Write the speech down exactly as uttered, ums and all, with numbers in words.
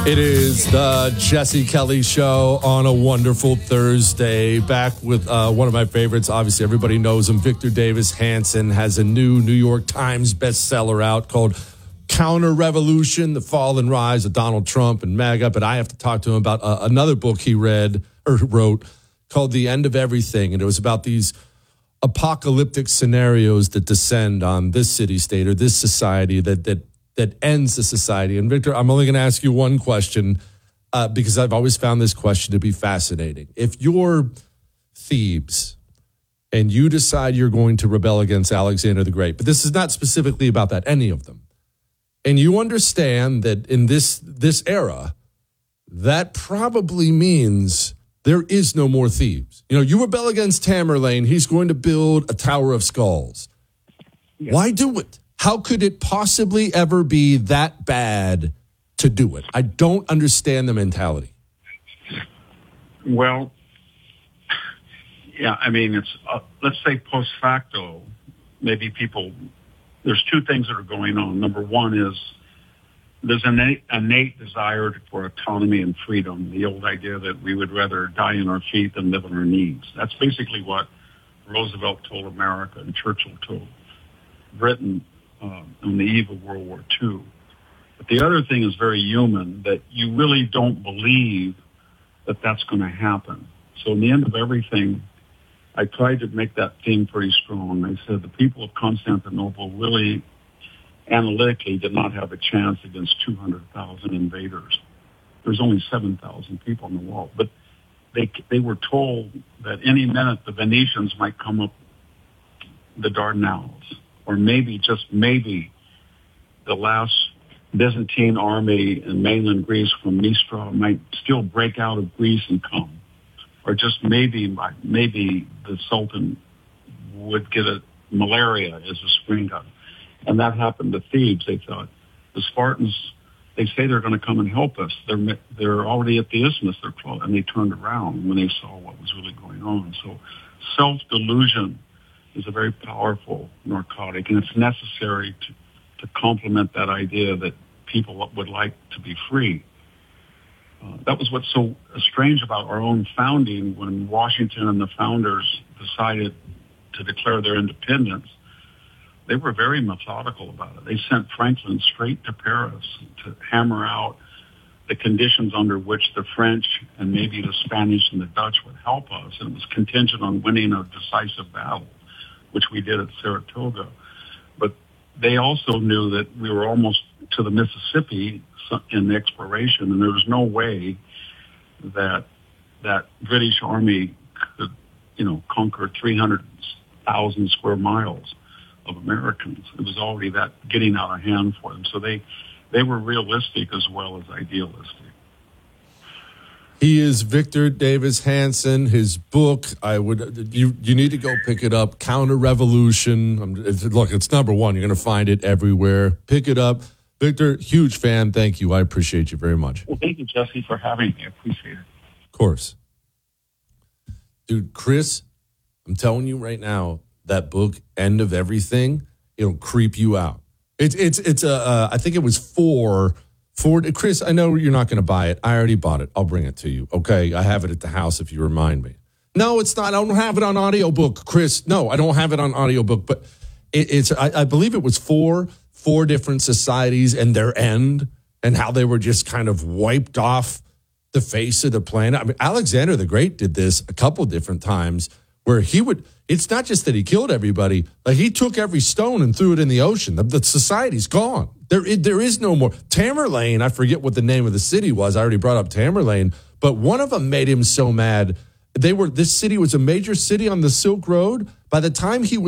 It is the Jesse Kelly Show on a wonderful Thursday. Back with uh, one of my favorites. Obviously, everybody knows him. Victor Davis Hanson has a new New York Times bestseller out called Counter-Revolution, The Fall and Rise of Donald Trump and MAGA. But I have to talk to him about uh, another book he read or wrote called The End of Everything. And it was about these apocalyptic scenarios that descend on this city-state or this society that that that ends the society. And Victor, I'm only going to ask you one question uh, because I've always found this question to be fascinating. If you're Thebes and you decide you're going to rebel against Alexander the Great, but this is not specifically about that, any of them, and you understand that in this this era, that probably means there is no more Thebes. You know, you rebel against Tamerlane, he's going to build a Tower of Skulls. Yeah. Why do it? How could it possibly ever be that bad to do it? I don't understand the mentality. Well, yeah, I mean, it's, uh, let's say post facto, maybe people, there's two things that are going on. Number one is there's an innate, innate desire for autonomy and freedom, the old idea that we would rather die on our feet than live on our knees. That's basically what Roosevelt told America and Churchill told Britain Uh, on the eve of World War Two. But the other thing is very human, that you really don't believe that that's going to happen. So in the end of everything, I tried to make that theme pretty strong. I said the people of Constantinople really analytically did not have a chance against two hundred thousand invaders. There's only seven thousand people on the wall. But they they were told that any minute the Venetians might come up the Dardanelles, or maybe, just maybe, the last Byzantine army in mainland Greece from Mistra might still break out of Greece and come. Or just maybe, maybe the Sultan would get a malaria as a spring gun. And that happened to Thebes. They thought, the Spartans, they say they're going to come and help us. They're they're already at the isthmus. They're close. And they turned around when they saw what was really going on. So self-delusion is a very powerful narcotic, and it's necessary to, to complement that idea that people would like to be free. Uh, that was what's so strange about our own founding when Washington and the founders decided to declare their independence. They were very methodical about it. They sent Franklin straight to Paris to hammer out the conditions under which the French and maybe the Spanish and the Dutch would help us, and it was contingent on winning a decisive battle, which we did at Saratoga. But they also knew that we were almost to the Mississippi in the exploration, and there was no way that that British Army could, you know, conquer three hundred thousand square miles of Americans. It was already that getting out of hand for them. So they, they were realistic as well as idealistic. He is Victor Davis Hanson. His book, I would you you need to go pick it up. Counter-Revolution. It's, look, it's number one. You're going to find it everywhere. Pick it up, Victor. Huge fan. Thank you. I appreciate you very much. Well, thank you, Jesse, for having me. I appreciate it. Of course, dude. Chris, I'm telling you right now, that book, End of Everything, it'll creep you out. It's it's it's a. Uh, I think it was four. For Chris, I know you're not going to buy it. I already bought it. I'll bring it to you. Okay, I have it at the house if you remind me. No, it's not. I don't have it on audiobook, Chris. No, I don't have it on audiobook, but it, it's. I, I believe it was four four different societies and their end, and how they were just kind of wiped off the face of the planet. I mean, Alexander the Great did this a couple different times, where he would. It's not just that he killed everybody; like he took every stone and threw it in the ocean. The, the society's gone. There, there is no more. Tamerlane, I forget what the name of the city was. I already brought up Tamerlane, but one of them made him so mad. They were. This city was a major city on the Silk Road. By the time he was